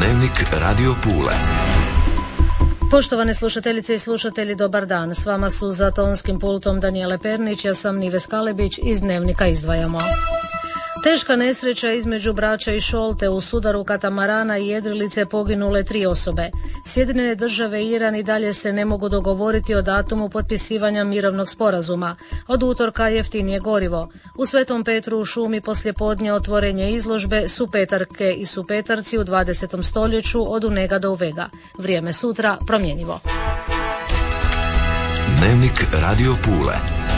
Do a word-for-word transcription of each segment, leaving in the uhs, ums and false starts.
Dnevnik Radio Pule. Poštovane slušateljice i slušatelji, dobar dan. S vama su za tonskim pultom Danijele Pernić, ja sam Nives Kalebić, iz Dnevnika izdvajamo. Teška nesreća između Brača i Šolte u sudaru katamarana i jedrilice poginule tri osobe. Sjedinjene države i Iran i dalje se ne mogu dogovoriti o datumu potpisivanja mirovnog sporazuma. Od utorka jeftinije gorivo. U Svetom Petru u šumi poslijepodne otvorenje izložbe Supetarke i Supetarci u dvadesetom stoljeću od Unega do Uvega. Vrijeme sutra promjenjivo. Dnevnik Radio Pule.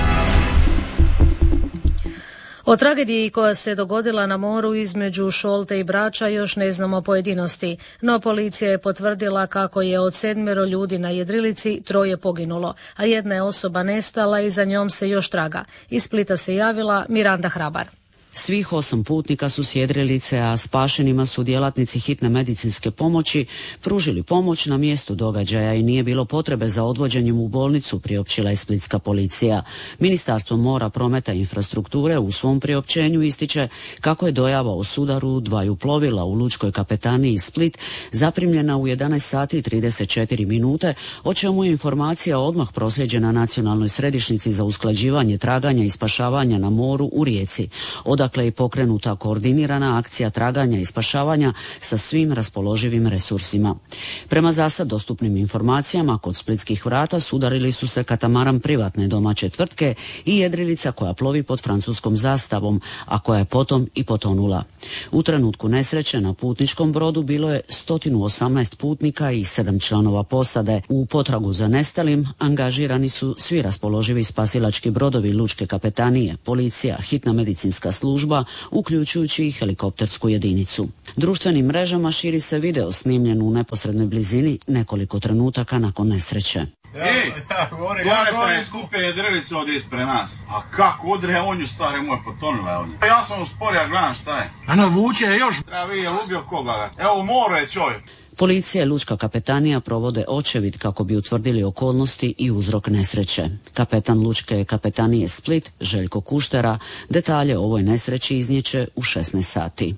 O tragediji koja se dogodila na moru između Šolte i Brača još ne znamo pojedinosti, no policija je potvrdila kako je od sedmero ljudi na jedrilici troje poginulo, a jedna je osoba nestala i za njom se još traga. Iz Splita se javila Miranda Hrabar. Svih osam putnika su s jedrilice, a spašenima su djelatnici hitne medicinske pomoći pružili pomoć na mjestu događaja i nije bilo potrebe za odvođenjem u bolnicu, priopćila je splitska policija. Ministarstvo mora, prometa i infrastrukture u svom priopćenju ističe kako je dojava o sudaru dvaju plovila u lučkoj kapetaniji Split zaprimljena u jedanaest sati i trideset četiri minute, o čemu je informacija odmah proslijeđena Nacionalnoj središnjici za usklađivanje traganja i spašavanja na moru u Rijeci. Odakle je pokrenuta koordinirana akcija traganja i spašavanja sa svim raspoloživim resursima. Prema zasad dostupnim informacijama, kod splitskih vrata sudarili su se katamaran privatne domaće tvrtke i jedrilica koja plovi pod francuskom zastavom, a koja je potom i potonula. U trenutku nesreće na putničkom brodu bilo je sto osamnaest putnika i sedam članova posade. U potragu za nestalim angažirani su svi raspoloživi spasilački brodovi lučke kapetanije, policija, hitna medicinska služba, uključujući i helikoptersku jedinicu. Društvenim mrežama širi se video snimljen u neposrednoj blizini nekoliko trenutaka nakon nesreće. Ej, gore skupe jedrilicu ovdje ispred nas. A kako udre on ju, stari moj, potonula je on. Ja sam usporio, gledam šta je. A navuče je još. Treba vidjeti, je ubio koga. Evo u moru je čovjek. Policija i lučka kapetanija provode očevid kako bi utvrdili okolnosti i uzrok nesreće. Kapetan lučke kapetanije Split, Željko Kuštera, detalje o ovoj nesreći iznijeće u šesnaest sati.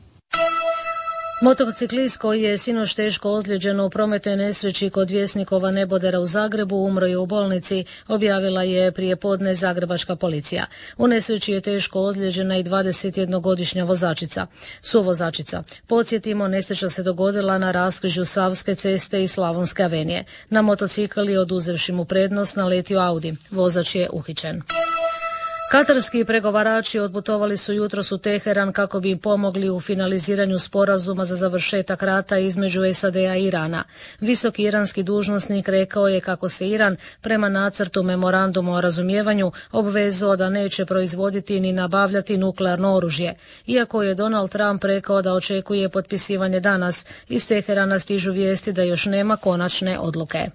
Motociklist koji je sinoć teško ozlijeđen u prometnoj nesreći kod Vjesnikova Nebodera u Zagrebu umro je u bolnici, objavila je prijepodne zagrebačka policija. U nesreći je teško ozlijeđena i dvadesetjednogodišnja vozačica, suvozačica. Podsjetimo, nesreća se dogodila na raskrižju Savske ceste i Slavonske avenije. Na motocikl je, oduzevši mu prednost, naletio Audi. Vozač je uhićen. Katarski pregovarači odputovali su jutros u Teheran kako bi im pomogli u finaliziranju sporazuma za završetak rata između S A D-a i Irana. Visoki iranski dužnosnik rekao je kako se Iran prema nacrtu memoranduma o razumijevanju obvezao da neće proizvoditi ni nabavljati nuklearno oružje. Iako je Donald Trump rekao da očekuje potpisivanje danas, iz Teherana stižu vijesti da još nema konačne odluke.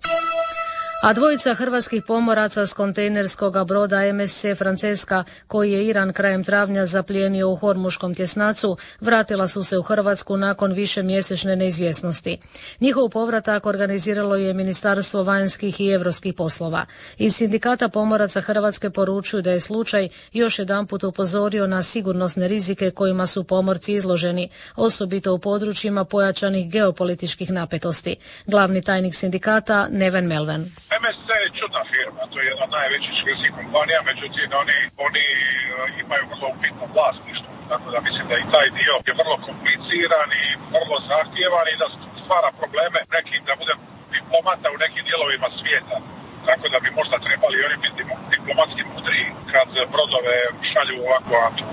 A dvojica hrvatskih pomoraca s kontejnerskog broda M S C Franceska, koji je Iran krajem travnja zaplijenio u Hormuškom tjesnacu, vratila su se u Hrvatsku nakon više mjesečne neizvjesnosti. Njihov povratak organiziralo je Ministarstvo vanjskih i europskih poslova. Iz Sindikata pomoraca Hrvatske poručuju da je slučaj još jedanput upozorio na sigurnosne rizike kojima su pomorci izloženi, osobito u područjima pojačanih geopolitičkih napetosti. Glavni tajnik sindikata Neven Melven. M S C je čudna firma, to je jedna od najvećih švedskih kompanija, međutim oni, oni imaju vrlo upitno vlasništvo, tako da mislim da i taj dio je vrlo kompliciran i vrlo zahtjevan i da stvara probleme nekim, da bude diplomata u nekim dijelovima svijeta. Tako da bi možda trebali oni biti diplomatski mudriji kad brodove šalju ovako aktu.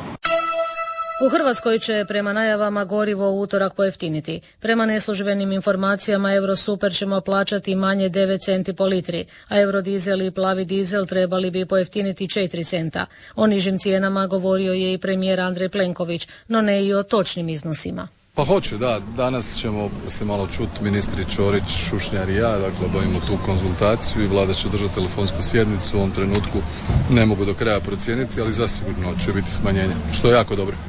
U Hrvatskoj će prema najavama gorivo u utorak pojeftiniti. Prema neslužbenim informacijama Eurosuper ćemo plaćati manje devet centi po litri, a Eurodizel i plavi dizel trebali bi pojeftiniti četiri centa. O nižim cijenama govorio je i premijer Andrej Plenković, no ne i o točnim iznosima. Pa hoće, da. Danas ćemo se malo čuti, ministri Ćorić, Šušnjar i ja, dakle obavimo tu konzultaciju i vlada će držati telefonsku sjednicu. U ovom trenutku ne mogu do kraja procijeniti, ali zasigurno će biti smanjenje, što je jako dobro.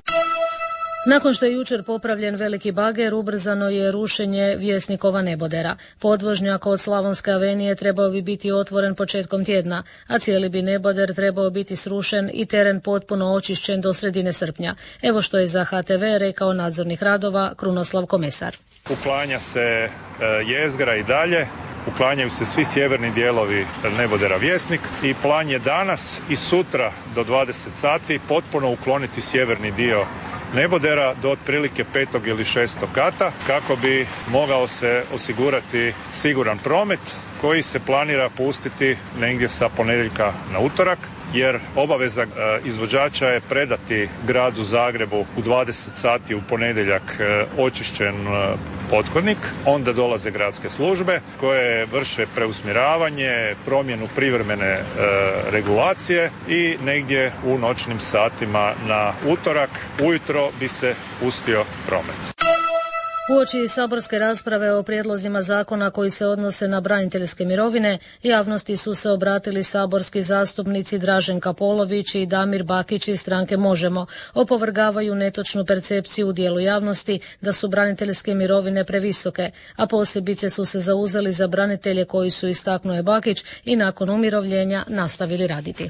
Nakon što je jučer popravljen veliki bager, ubrzano je rušenje Vjesnikova Nebodera. Podvožnjak od Slavonske avenije trebao bi biti otvoren početkom tjedna, a cijeli bi neboder trebao biti srušen i teren potpuno očišćen do sredine srpnja. Evo što je za H T V rekao nadzornik radova Krunoslav Komesar. Uklanja se jezgra i dalje, uklanjaju se svi sjeverni dijelovi nebodera Vjesnik i plan je danas i sutra do dvadeset sati potpuno ukloniti sjeverni dio nebodera do otprilike petog ili šestog kata kako bi mogao se osigurati siguran promet koji se planira pustiti negdje sa ponedjeljka na utorak, jer obaveza izvođača je predati gradu Zagrebu u dvadeset sati u ponedjeljak očišćen pothodnik. Onda dolaze gradske službe koje vrše preusmjeravanje, promjenu privremene e, regulacije i negdje u noćnim satima na utorak ujutro bi se pustio promet. Uoči saborske rasprave o prijedlozima zakona koji se odnose na braniteljske mirovine, javnosti su se obratili saborski zastupnici Draženka Polović i Damir Bakić iz stranke Možemo. Opovrgavaju netočnu percepciju u dijelu javnosti da su braniteljske mirovine previsoke, a posebice su se zauzeli za branitelje koji su, istaknuo je Bakić, i nakon umirovljenja nastavili raditi.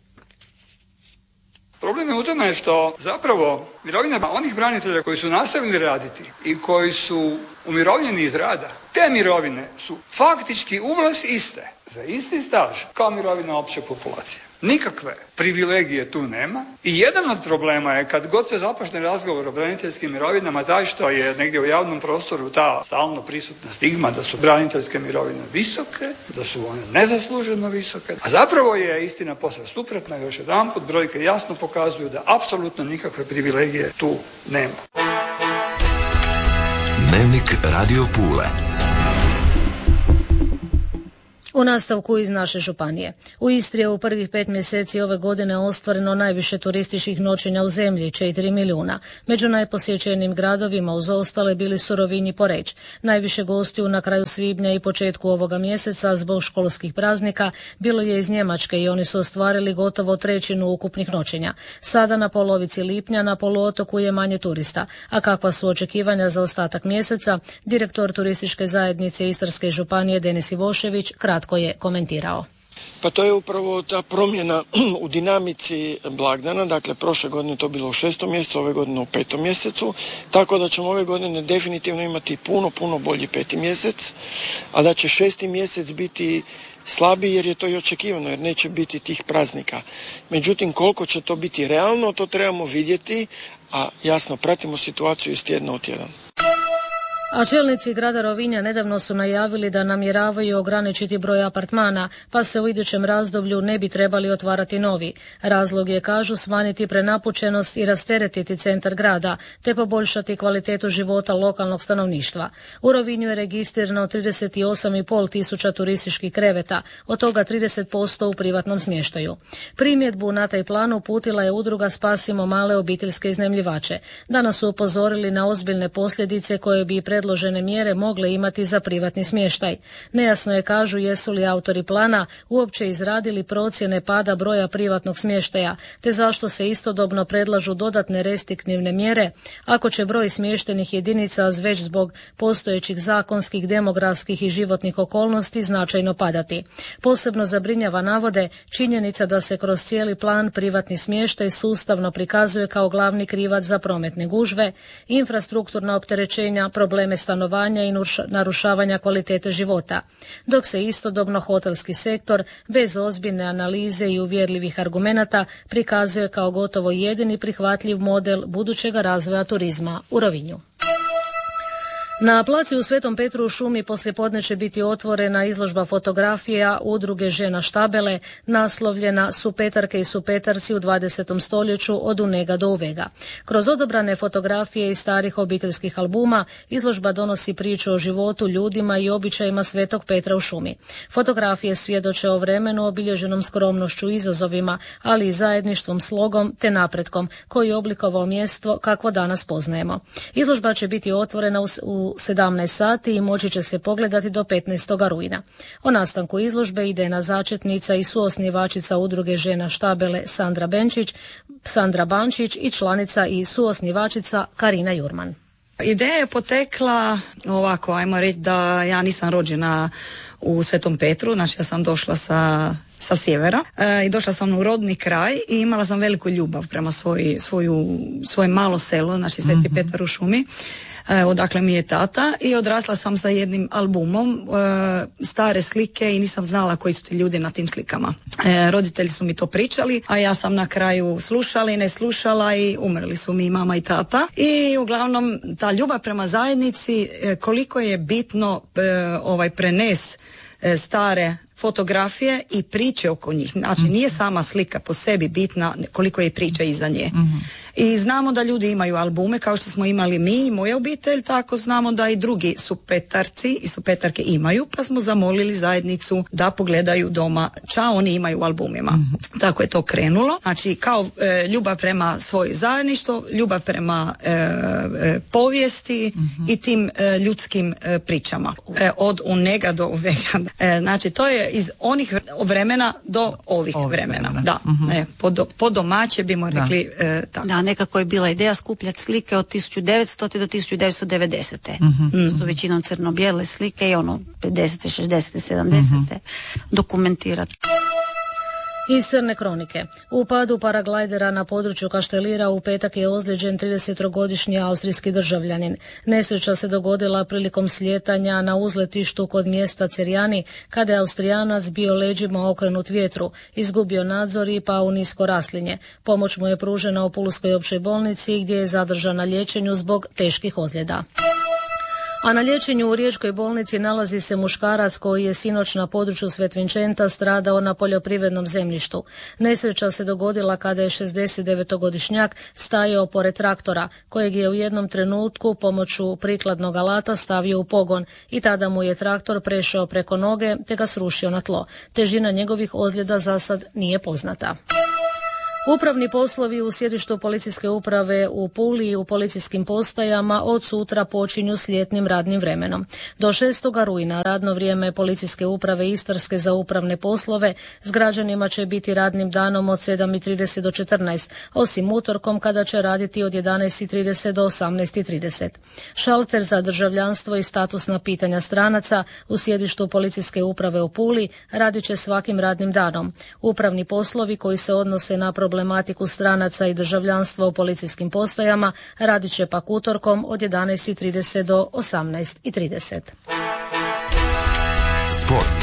Problem je u tome što zapravo mirovine onih branitelja koji su nastavili raditi i koji su umirovljeni iz rada, te mirovine su faktički uvlaz iste, za isti staž, kao mirovina opće populacije. Nikakve privilegije tu nema i jedan od problema je kad god se započne razgovor o braniteljskim mirovinama taj što je negdje u javnom prostoru ta stalno prisutna stigma da su braniteljske mirovine visoke, da su one nezasluženo visoke, a zapravo je istina posve suprotna. Još jedanput brojke jasno pokazuju da apsolutno nikakve privilegije tu nema. Dnevnik Radio Pule. U nastavku iz naše županije. U Istri je u prvih pet mjeseci ove godine ostvareno najviše turističkih noćenja u zemlji, četiri milijuna. Među najposjećenijim gradovima uz ostale bili su Rovinj i Poreč. Najviše gostiju na kraju svibnja i početku ovoga mjeseca zbog školskih praznika bilo je iz Njemačke i oni su ostvarili gotovo trećinu ukupnih noćenja. Sada na polovici lipnja na poluotoku je manje turista. A kakva su očekivanja za ostatak mjeseca, direktor turističke zajednice Istarske županije Denis Ivošević kratko je komentirao. Pa to je upravo ta promjena u dinamici blagdana, dakle prošle godine to bilo u šestom mjesecu, ove godine u petom mjesecu, tako da ćemo ove godine definitivno imati puno, puno bolji peti mjesec, a da će šesti mjesec biti slabiji jer je to i očekivano, jer neće biti tih praznika. Međutim, koliko će to biti realno, to trebamo vidjeti, a jasno pratimo situaciju iz tjedna u tjedan. A čelnici grada Rovinja nedavno su najavili da namjeravaju ograničiti broj apartmana, pa se u idućem razdoblju ne bi trebali otvarati novi. Razlog je, kažu, smanjiti prenapučenost i rasteretiti centar grada, te poboljšati kvalitetu života lokalnog stanovništva. U Rovinju je registrirano trideset osam i pol tisuća turističkih kreveta, od toga trideset posto u privatnom smještaju. Primjedbu na taj plan uputila je udruga Spasimo male obiteljske iznajmljivače. Danas su upozorili na ozbiljne posljedice koje bi predložene mjere mogle imati za privatni smještaj. Nejasno je, kažu, jesu li autori plana uopće izradili procjene pada broja privatnog smještaja, te zašto se istodobno predlažu dodatne restriktivne mjere ako će broj smještenih jedinica već zbog postojećih zakonskih, demografskih i životnih okolnosti značajno padati. Posebno zabrinjava, navode, činjenica da se kroz cijeli plan privatni smještaj sustavno prikazuje kao glavni krivac za prometne gužve, infrastrukturna opterećenja, probleme stanovanja i narušavanja kvalitete života, dok se istodobno hotelski sektor bez ozbiljne analize i uvjerljivih argumenata prikazuje kao gotovo jedini prihvatljiv model budućega razvoja turizma u Rovinju. Na placu u Svetom Petru u šumi poslijepodne će biti otvorena izložba fotografija udruge žena Štabele naslovljena Supetarke i supetarci u dvadesetom stoljeću od unega do uvega. Kroz odabrane fotografije iz starih obiteljskih albuma izložba donosi priču o životu, ljudima i običajima Svetog Petra u šumi. Fotografije svjedoče o vremenu obilježenom skromnošću i izazovima, ali i zajedništvom, slogom te napretkom koji je oblikovao mjesto kakvo danas poznajemo. Izložba će biti otvorena u sedamnaest sati i moći će se pogledati do petnaestog rujna. O nastanku izložbe idejna začetnica i suosnivačica udruge žena Štabele Sandra Benčić, Sandra Bančić i članica i suosnivačica Karina Jurman. Ideja je potekla ovako, ajmo reći da ja nisam rođena u Svetom Petru, znači ja sam došla sa sa sjevera e, i došla sam u rodni kraj i imala sam veliku ljubav prema svoj, svoju, svoje malo selo, znači Sveti mm-hmm. Petar u šumi. E, odakle mi je tata i odrasla sam sa jednim albumom e, stare slike i nisam znala koji su ti ljudi na tim slikama. E, roditelji su mi to pričali, a ja sam na kraju slušala i ne slušala i umrli su mi mama i tata. I uglavnom ta ljubav prema zajednici, e, koliko je bitno e, ovaj prenes e, stare fotografije i priče oko njih. Znači mm-hmm. nije sama slika po sebi bitna, koliko je priča iza nje. Mm-hmm. I znamo da ljudi imaju albume kao što smo imali mi i moja obitelj, tako znamo da i drugi supetarci i supetarke imaju, pa smo zamolili zajednicu da pogledaju doma ča oni imaju u albumima. Mm-hmm. Tako je to krenulo. Znači kao e, ljubav prema svoj zajedništvo, ljubav prema e, e, povijesti mm-hmm. i tim e, ljudskim e, pričama. E, od unega do vega. E, znači to je iz onih vremena do ovih Ovi vremena. vremena. Da, mm-hmm. e, po, do, po domaće bimo rekli e, tako. Da, nekako je bila ideja skupljati slike od tisuću devetstota do tisuću devetsto devedesete. Mm-hmm. To su većinom crno-bijele slike i ono pedesete, šezdesete, sedamdesete mm-hmm. dokumentirati. Iz crne kronike. U padu paraglajdera na području Kaštelira u petak je ozlijeđen tridesetogodišnji austrijski državljanin. Nesreća se dogodila prilikom slijetanja na uzletištu kod mjesta Cerjani, kada je Austrijanac bio leđima okrenut vjetru, izgubio nadzor i pao u nisko raslinje. Pomoć mu je pružena u Pulskoj općoj bolnici gdje je zadržan na liječenju zbog teških ozljeda. A na liječenju u Riječkoj bolnici nalazi se muškarac koji je sinoć na području Svetvinčenta stradao na poljoprivrednom zemljištu. Nesreća se dogodila kada je šezdesetdevetogodišnjak stajao pored traktora, kojeg je u jednom trenutku pomoću prikladnog alata stavio u pogon i tada mu je traktor prešao preko noge te ga srušio na tlo. Težina njegovih ozljeda za sad nije poznata. Upravni poslovi u sjedištu policijske uprave u Puli i u policijskim postajama od sutra počinju s ljetnim radnim vremenom. Do šestoga rujna radno vrijeme policijske uprave Istarske za upravne poslove s građanima će biti radnim danom od sedam i trideset do četrnaest, osim utorkom kada će raditi od jedanaest i trideset do osamnaest i trideset. Šalter za državljanstvo i statusna pitanja stranaca u sjedištu policijske uprave u Puli radit će svakim radnim danom. Upravni poslovi koji se odnose na problematiku stranaca i državljanstva u policijskim postajama radit će pak utorkom od jedanaest i trideset do osamnaest i trideset. Sport.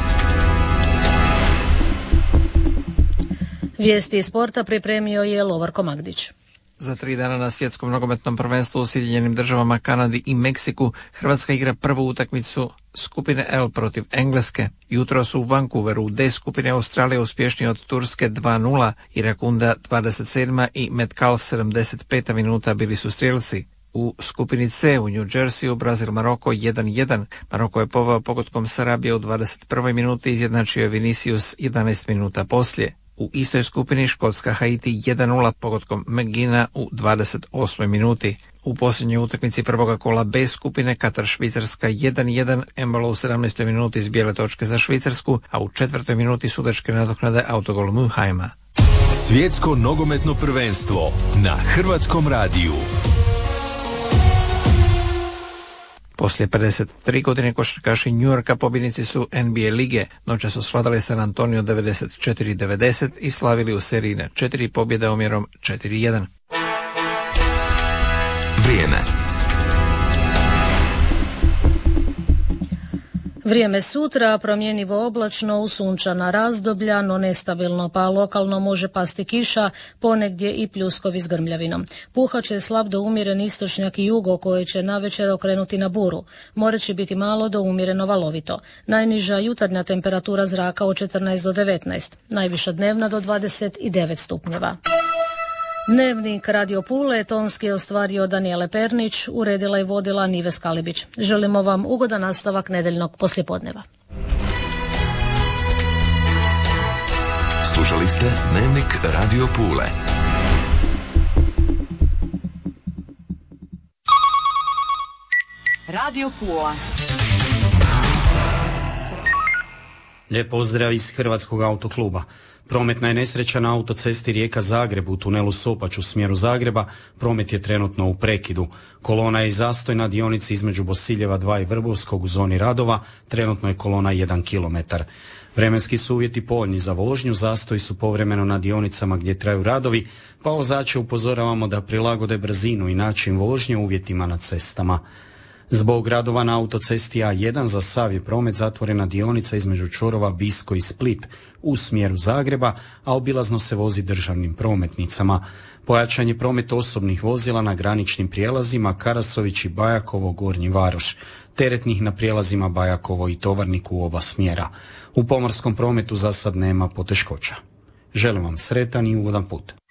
Vijesti iz sporta pripremio je Lovarko Magdić. Za tri dana na svjetskom nogometnom prvenstvu u Sjedinjenim državama, Kanadi i Meksiku Hrvatska igra prvu utakmicu skupine L protiv Engleske. Jutro su u Vancouveru u D skupine Australija uspješniji od Turske dva nula, Irakunda dvadeset sedma i Metcalf sedamdeset peta minuta bili su strijelci. U skupini C u New Jerseyu Brazil-Maroko jedan jedan. Maroko je poveo pogodkom Sarabije u dvadeset prvoj minuti, izjednačio je Vinicius jedanaest minuta poslije. U istoj skupini Škotska-Haiti jedan nula pogodkom McGinna u dvadeset osmoj minuti. U posljednjoj utakmici prvoga kola B skupine Katar-Švicarska jedan jedan, Embolo u sedamnaestoj minuti iz bijele točke za Švicarsku, a u četvrtoj minuti sudačke nadoknade autogol Muhajma. Svjetsko nogometno prvenstvo na Hrvatskom radiju. Poslije pedeset tri godine košarkaši New Yorka pobjednici su N B A lige. Noća su svladali San Antonio devedeset četiri devedeset i slavili u seriji na četiri pobjede omjerom četiri jedan. Vrijeme. Vrijeme sutra promjenjivo oblačno u sunčana razdoblja, no nestabilno, pa lokalno može pasti kiša, ponegdje i pljuskovi s grmljavinom. Puhat će slab do umjeren istočnjak i jugo koji će navečer okrenuti na buru. More će biti malo do umjereno valovito. Najniža jutarnja temperatura zraka od četrnaest do devetnaest, najviša dnevna do dvadeset devet stupnjeva. Dnevnik Radio Pule tonski je ostvario Danijele Pernić, uredila i vodila Nives Kalibić. Želimo vam ugodan nastavak nedeljnog poslijepodneva. Slušali ste Dnevnik Radio Pule. Radio Pula. Lijep pozdrav iz Hrvatskog autokluba. Prometna je nesreća na autocesti Rijeka-Zagreb u tunelu Sopać u smjeru Zagreba. Promet je trenutno u prekidu. Kolona je zastoj na dionici između Bosiljeva dva i Vrbovskog u zoni radova. Trenutno je kolona jedan kilometar. Vremenski su uvjeti povoljni za vožnju, zastoji su povremeno na dionicama gdje traju radovi, pa vozače upozoravamo da prilagode brzinu i način vožnje uvjetima na cestama. Zbog radova na autocesti A jedan za sav je promet zatvorena dionica između čvorova Bisko i Split u smjeru Zagreba, a obilazno se vozi državnim prometnicama. Pojačan je promet osobnih vozila na graničnim prijelazima Karasović i Bajakovo Gornji Varoš, teretnih na prijelazima Bajakovo i Tovarnik u oba smjera. U pomorskom prometu za sad nema poteškoća. Želim vam sretan i ugodan put.